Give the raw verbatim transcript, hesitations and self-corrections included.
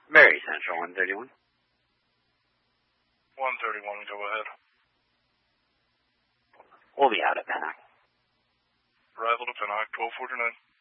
Mary Central, one thirty-one. one thirty-one, go ahead. We'll be out at Pennock. Arrival to Pennock, twelve forty-nine.